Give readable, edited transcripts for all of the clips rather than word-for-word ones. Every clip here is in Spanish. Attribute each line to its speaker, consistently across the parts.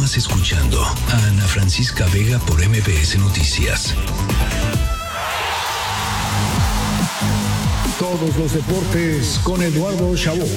Speaker 1: Continúas escuchando a Ana Francisca Vega por MBS Noticias.
Speaker 2: Todos los deportes con Eduardo Chabot.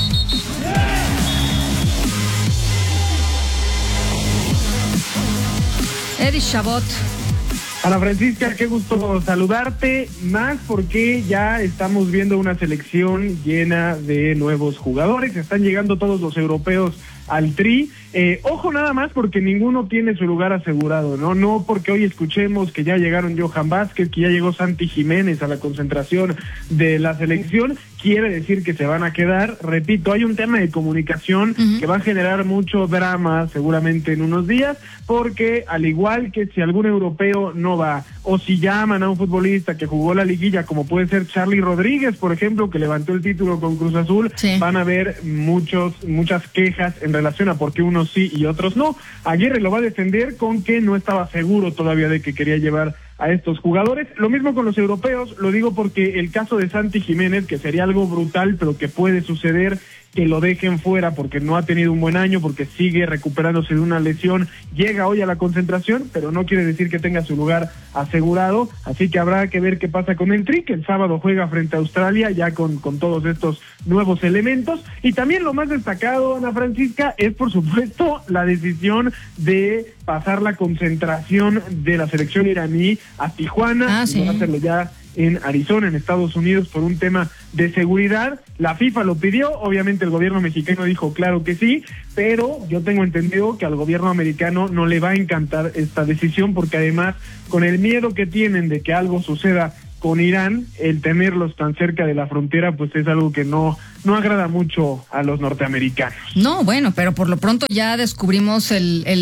Speaker 3: Eddie Chabot.
Speaker 4: Ana Francisca, qué gusto saludarte, más porque ya estamos viendo una selección llena de nuevos jugadores, están llegando todos los europeos al Tri. Ojo nada más porque ninguno tiene su lugar asegurado, no porque hoy escuchemos que ya llegaron Johan Vázquez, que ya llegó Santi Jiménez a la concentración de la selección, quiere decir que se van a quedar. Repito, hay un tema de comunicación que va a generar mucho drama seguramente en unos días, porque al igual que si algún europeo no va, o si llaman a un futbolista que jugó la liguilla, como puede ser Charly Rodríguez, por ejemplo, que levantó el título con Cruz Azul, van a haber muchas quejas en relación a por qué unos sí y otros no. Aguirre lo va a defender con que no estaba seguro todavía de que quería llevar a estos jugadores. Lo mismo con los europeos, lo digo porque el caso de Santi Jiménez, que sería algo brutal, pero que puede suceder, que lo dejen fuera porque no ha tenido un buen año, porque sigue recuperándose de una lesión, llega hoy a la concentración, pero no quiere decir que tenga su lugar asegurado, así que habrá que ver qué pasa con el Tri, que el sábado juega frente a Australia, ya con todos estos nuevos elementos. Y también lo más destacado, Ana Francisca, es por supuesto la decisión de pasar la concentración de la selección iraní a Tijuana, van a hacerlo ya en Arizona, en Estados Unidos, por un tema de seguridad. La FIFA lo pidió, obviamente el gobierno mexicano dijo claro que sí, pero yo tengo entendido que al gobierno americano no le va a encantar esta decisión, porque además, con el miedo que tienen de que algo suceda con Irán, el tenerlos tan cerca de la frontera, pues es algo que no agrada mucho a los norteamericanos.
Speaker 3: No, bueno, pero por lo pronto ya descubrimos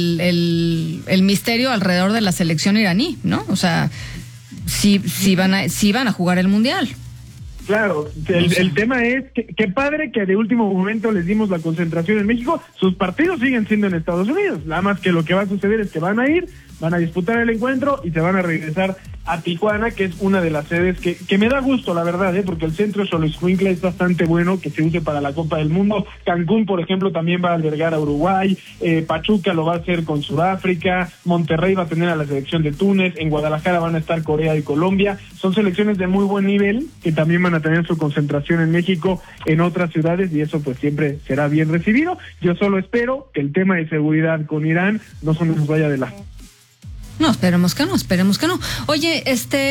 Speaker 3: el misterio alrededor de la selección iraní, ¿no? O sea, sí van a jugar el Mundial.
Speaker 4: Claro, el tema es que padre que de último momento les dimos la concentración en México. Sus partidos siguen siendo en Estados Unidos, nada más que lo que va a suceder es que van a disputar el encuentro y se van a regresar a Tijuana, que es una de las sedes que me da gusto, la verdad, porque el centro Xoloitzcuintla es bastante bueno, que se use para la Copa del Mundo. Cancún, por ejemplo, también va a albergar a Uruguay, Pachuca lo va a hacer con Sudáfrica, Monterrey va a tener a la selección de Túnez, en Guadalajara van a estar Corea y Colombia. Son selecciones de muy buen nivel que también van a tener su concentración en México, en otras ciudades, y eso pues siempre será bien recibido. Yo solo espero que el tema de seguridad con Irán no se nos vaya de la...
Speaker 3: No, esperemos que no. Oye,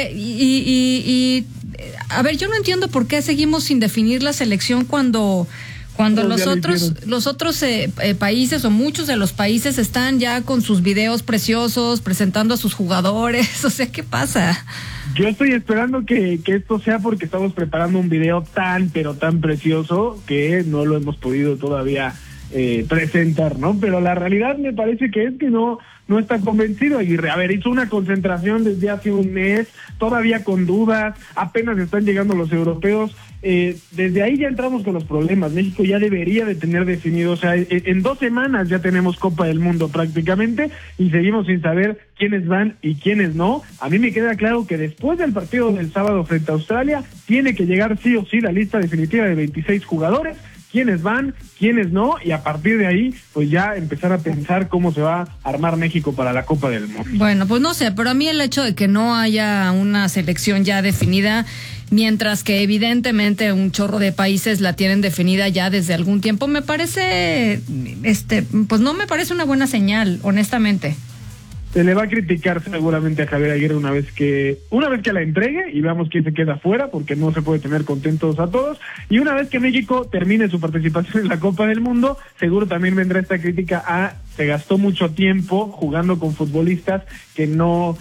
Speaker 3: a ver, yo no entiendo por qué seguimos sin definir la selección cuando los otros países, o muchos de los países, están ya con sus videos preciosos presentando a sus jugadores. O sea, ¿qué pasa?
Speaker 4: Yo estoy esperando que esto sea porque estamos preparando un video tan precioso que no lo hemos podido todavía presentar, ¿no? Pero la realidad me parece que es que no está convencido Aguirre. A ver, hizo una concentración desde hace un mes, todavía con dudas, apenas están llegando los europeos. Desde ahí ya entramos con los problemas. México ya debería de tener definido, o sea, en 2 semanas ya tenemos Copa del Mundo prácticamente y seguimos sin saber quiénes van y quiénes no. A mí me queda claro que después del partido del sábado frente a Australia tiene que llegar sí o sí la lista definitiva de 26 jugadores, quiénes van, quiénes no, y a partir de ahí, pues ya empezar a pensar cómo se va a armar México para la Copa del Mundo.
Speaker 3: Bueno, pues no sé, pero a mí el hecho de que no haya una selección ya definida, mientras que evidentemente un chorro de países la tienen definida ya desde algún tiempo, me parece, pues no me parece una buena señal, honestamente.
Speaker 4: Se le va a criticar seguramente a Javier Aguirre una vez que la entregue y veamos quién se queda fuera, porque no se puede tener contentos a todos. Y una vez que México termine su participación en la Copa del Mundo, seguro también vendrá esta crítica a se gastó mucho tiempo jugando con futbolistas que no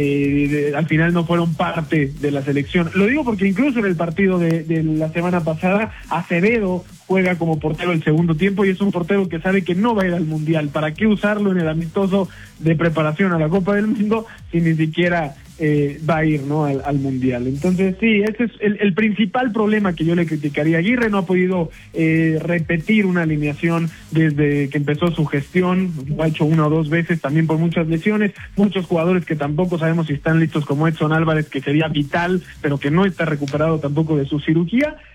Speaker 4: al final no fueron parte de la selección. Lo digo porque incluso en el partido de la semana pasada, Acevedo juega como portero el segundo tiempo y es un portero que sabe que no va a ir al Mundial. ¿Para qué usarlo en el amistoso de preparación a la Copa del Mundo si ni siquiera va a ir, ¿no?, al Mundial? Entonces sí, ese es el principal problema que yo le criticaría. Aguirre no ha podido repetir una alineación desde que empezó su gestión, lo ha hecho 1 o 2 veces, también por muchas lesiones, muchos jugadores que tampoco sabemos si están listos, como Edson Álvarez, que sería vital, pero que no está recuperado tampoco de su cirugía.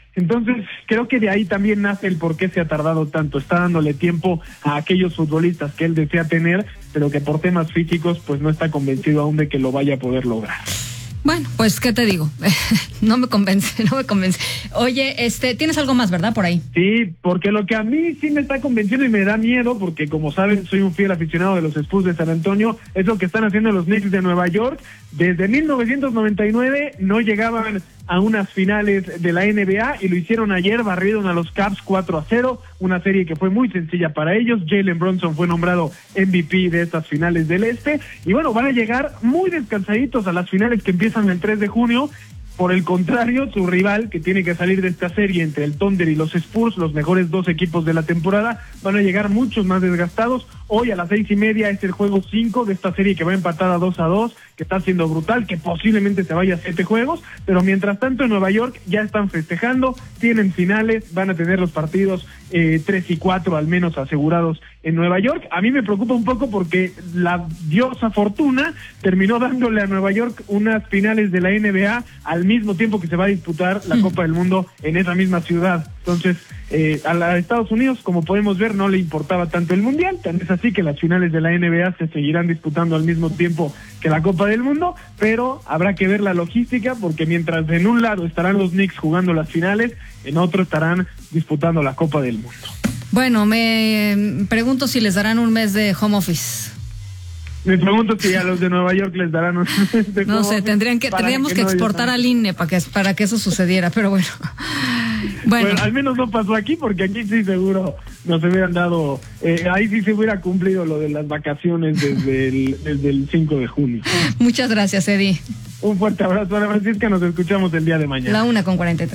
Speaker 4: Entonces, creo que de ahí también nace el por qué se ha tardado tanto. Está dándole tiempo a aquellos futbolistas que él desea tener, pero que por temas físicos, pues no está convencido aún de que lo vaya a poder lograr.
Speaker 3: Bueno, pues, ¿qué te digo? No me convence. Oye, tienes algo más, ¿verdad? Por ahí.
Speaker 4: Sí, porque lo que a mí sí me está convenciendo y me da miedo, porque como saben, soy un fiel aficionado de los Spurs de San Antonio, es lo que están haciendo los Knicks de Nueva York. Desde 1999 no llegaban a unas finales de la NBA y lo hicieron ayer, barrieron a los Cavs 4-0, una serie que fue muy sencilla para ellos. Jalen Brunson fue nombrado MVP de estas finales del Este, y bueno, van a llegar muy descansaditos a las finales que empiezan el 3 de junio. Por el contrario, su rival, que tiene que salir de esta serie entre el Thunder y los Spurs, los mejores dos equipos de la temporada, van a llegar muchos más desgastados. Hoy a las 6:30 es el juego 5 de esta serie que va empatada 2-2, que está siendo brutal, que posiblemente se vaya a 7 juegos, pero mientras tanto en Nueva York ya están festejando, tienen finales, van a tener los partidos 3 y 4 al menos asegurados en Nueva York. A mí me preocupa un poco porque la diosa Fortuna terminó dándole a Nueva York unas finales de la NBA al mismo tiempo que se va a disputar la Copa del Mundo en esa misma ciudad. Entonces, a Estados Unidos, como podemos ver, no le importaba tanto el Mundial, tan es así que las finales de la NBA se seguirán disputando al mismo tiempo que la Copa del Mundo, pero habrá que ver la logística, porque mientras en un lado estarán los Knicks jugando las finales, en otro estarán disputando la Copa del Mundo.
Speaker 3: Bueno, me pregunto si les darán un mes de home office.
Speaker 4: Me pregunto si a los de Nueva York les darán un mes de
Speaker 3: no sé, tendríamos que exportar al INE para que eso sucediera, pero bueno.
Speaker 4: Bueno, al menos no pasó aquí, porque aquí sí seguro nos hubieran dado, ahí sí se hubiera cumplido lo de las vacaciones desde el 5 de junio.
Speaker 3: Muchas gracias, Eddie.
Speaker 4: Un fuerte abrazo, Ana Francisca, nos escuchamos el día de mañana.
Speaker 3: 1:43.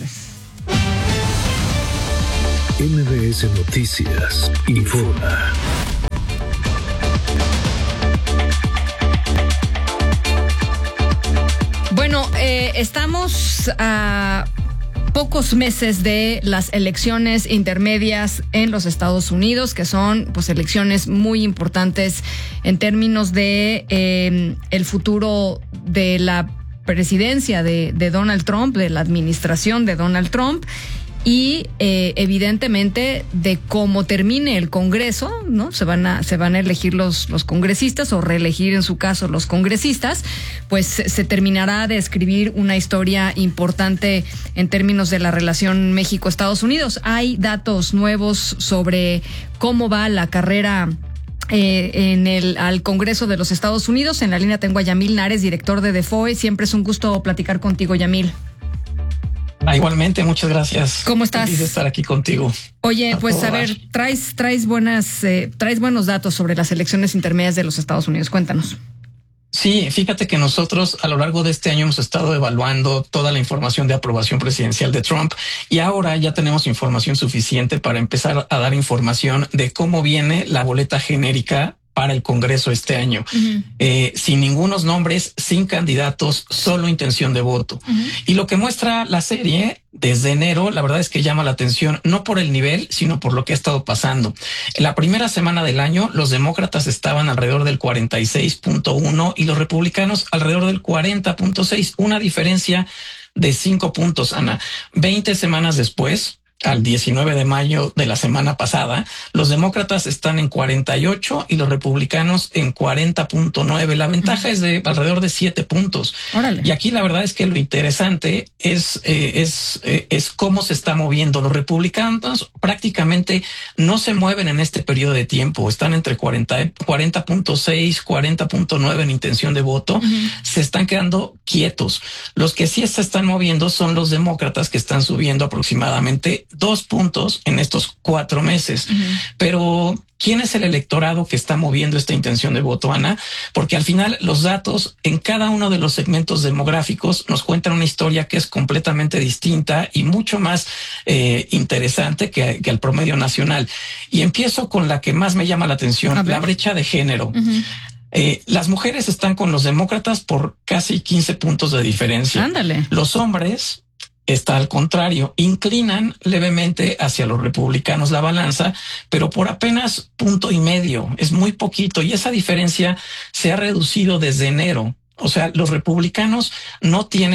Speaker 1: MBS Noticias informa.
Speaker 3: Bueno, estamos a pocos meses de las elecciones intermedias en los Estados Unidos, que son pues elecciones muy importantes en términos de el futuro de la presidencia de Donald Trump, de la administración de Donald Trump. Y evidentemente de cómo termine el Congreso, ¿no? Se van a elegir los congresistas, o reelegir en su caso los congresistas, pues se terminará de escribir una historia importante en términos de la relación México-Estados Unidos. Hay datos nuevos sobre cómo va la carrera al Congreso de los Estados Unidos. En la línea tengo a Yamil Nares, director de DeFoe. Siempre es un gusto platicar contigo, Yamil.
Speaker 5: Igualmente, muchas gracias.
Speaker 3: ¿Cómo estás?
Speaker 5: Feliz de estar aquí contigo.
Speaker 3: Oye, pues a ver, traes buenos datos sobre las elecciones intermedias de los Estados Unidos. Cuéntanos.
Speaker 5: Sí, fíjate que nosotros a lo largo de este año hemos estado evaluando toda la información de aprobación presidencial de Trump, y ahora ya tenemos información suficiente para empezar a dar información de cómo viene la boleta genérica para el Congreso este año. Sin ningunos nombres, sin candidatos, solo intención de voto. Y lo que muestra la serie desde enero, la verdad es que llama la atención, no por el nivel, sino por lo que ha estado pasando. En la primera semana del año, los demócratas estaban alrededor del 46.1 y los republicanos alrededor del 40.6, una diferencia de 5 puntos, Ana. 20 semanas después, al 19 de mayo de la semana pasada, los demócratas están en 48 y los republicanos en 40.9. La ventaja es de alrededor de 7 puntos.
Speaker 3: Órale.
Speaker 5: Y aquí la verdad es que lo interesante es cómo se está moviendo. Los republicanos prácticamente no se mueven en este periodo de tiempo. Están entre 40.6, 40.9 en intención de voto. Se están quedando quietos. Los que sí se están moviendo son los demócratas, que están subiendo aproximadamente 2 puntos en estos 4 meses. Pero ¿quién es el electorado que está moviendo esta intención de voto, Ana? Porque al final los datos en cada uno de los segmentos demográficos nos cuentan una historia que es completamente distinta y mucho más interesante que el promedio nacional. Y empiezo con la que más me llama la atención, la brecha de género. Las mujeres están con los demócratas por casi 15 puntos de diferencia.
Speaker 3: Ándale.
Speaker 5: Los hombres está al contrario, inclinan levemente hacia los republicanos la balanza, pero por apenas 1.5 es muy poquito, y esa diferencia se ha reducido desde enero. O sea, los republicanos no tienen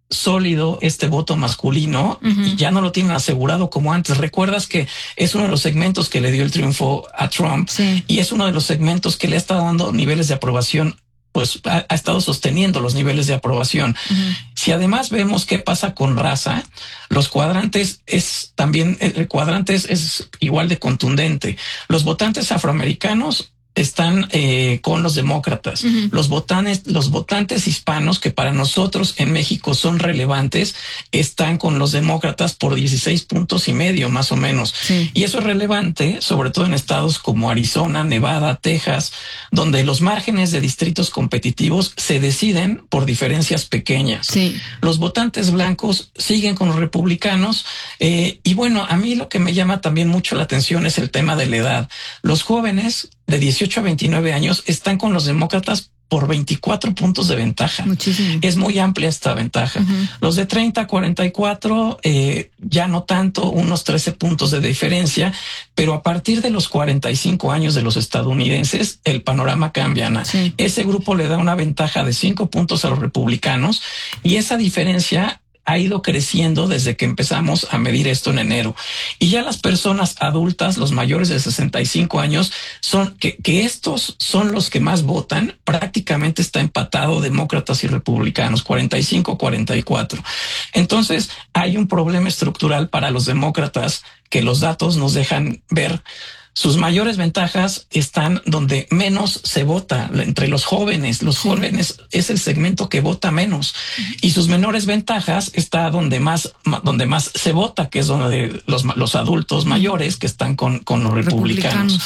Speaker 5: sólido este voto masculino y ya no lo tienen asegurado como antes. Recuerdas que es uno de los segmentos que le dio el triunfo a Trump y es uno de los segmentos que le ha estado dando niveles de aprobación, pues ha estado sosteniendo los niveles de aprobación. Si además vemos qué pasa con raza, los cuadrantes el cuadrante es igual de contundente. Los votantes afroamericanos están con los demócratas. Los votantes hispanos, que para nosotros en México son relevantes, están con los demócratas por 16 puntos y medio, más o menos. Y eso es relevante, sobre todo en estados como Arizona, Nevada, Texas, donde los márgenes de distritos competitivos se deciden por diferencias pequeñas. Los votantes blancos siguen con los republicanos. Y bueno, a mí lo que me llama también mucho la atención es el tema de la edad. Los jóvenes de 18 a 29 años están con los demócratas por 24 puntos de ventaja. Muchísimo. Es muy amplia esta ventaja. Los de 30 a 44 ya no tanto, unos 13 puntos de diferencia, pero a partir de los 45 años de los estadounidenses, el panorama cambia, Ana. Ese grupo le da una ventaja de 5 puntos a los republicanos y esa diferencia ha ido creciendo desde que empezamos a medir esto en enero. Y ya las personas adultas, los mayores de 65 años, que estos son los que más votan. Prácticamente está empatado demócratas y republicanos, 45-44. Entonces hay un problema estructural para los demócratas que los datos nos dejan ver. Sus mayores ventajas están donde menos se vota, entre los jóvenes. Los jóvenes es el segmento que vota menos. Y sus menores ventajas está donde más se vota, que es donde los adultos mayores que están con los republicanos.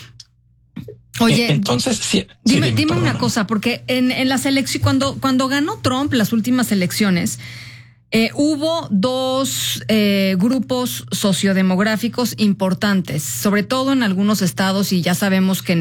Speaker 3: Oye,
Speaker 5: entonces
Speaker 3: dime una cosa, porque en las elecciones, cuando ganó Trump las últimas elecciones, hubo dos grupos sociodemográficos importantes, sobre todo en algunos estados, y ya sabemos que en